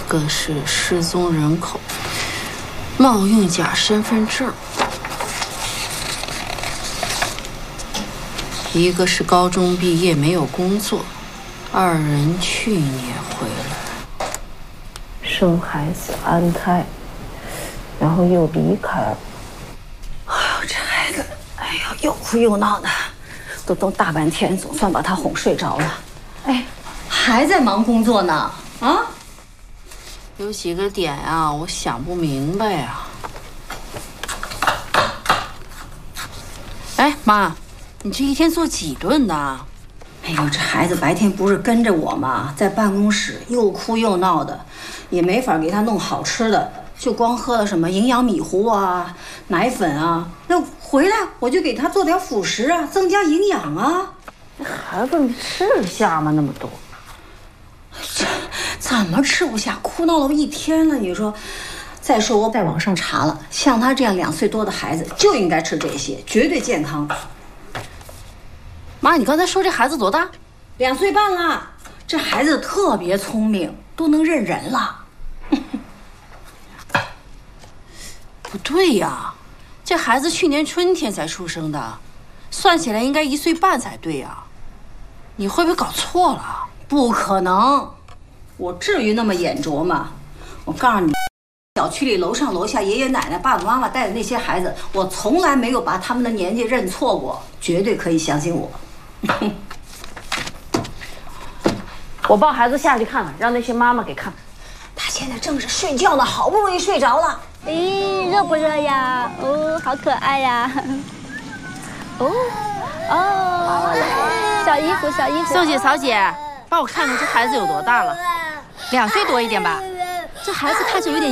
个是失踪人口，冒用假身份证，一个是高中毕业没有工作，二人去年回来， 生孩子安胎，然后又离开了。哎呦，这孩子，哎呦，又哭又闹的，都大半天，总算把他哄睡着了。哎，还在忙工作呢，啊？ 有几个点啊，我想不明白呀。哎，妈，你这一天做几顿呢？ 哎呦，这孩子白天不是跟着我吗？在办公室又哭又闹的，也没法给他弄好吃的，就光喝了什么营养米糊啊、奶粉啊。那回来我就给他做点辅食啊，增加营养啊。这孩子吃得下吗？那么多，这怎么吃不下？哭闹了一天了，你说？再说我在网上查了，像他这样2岁多的孩子就应该吃这些，绝对健康。 妈，你刚才说这孩子多大 ？2岁半了。这孩子特别聪明，都能认人了。 不对呀，这孩子去年春天才出生的，算起来应该1岁半才对呀。你会不会搞错了？ 不可能，我至于那么眼拙吗？我告诉你，小区里楼上楼下爷爷奶奶、爸爸妈妈带的那些孩子，我从来没有把他们的年纪认错过，绝对可以相信我。我抱孩子下去看看，让那些妈妈给看看。他现在正是睡觉呢，好不容易睡着了。 咦，热不热呀？哦，好可爱呀！哦，小衣服，小衣服。 宋姐、曹姐，帮我看看这孩子有多大了？ 2岁多一点吧。这孩子看着有点